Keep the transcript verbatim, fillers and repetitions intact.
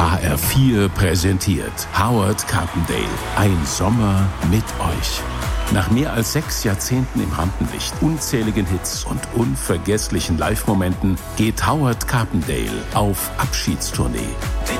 H R vier präsentiert Howard Carpendale. Ein Sommer mit euch. Nach mehr als sechs Jahrzehnten im Rampenlicht, unzähligen Hits und unvergesslichen Live-Momenten geht Howard Carpendale auf Abschiedstournee.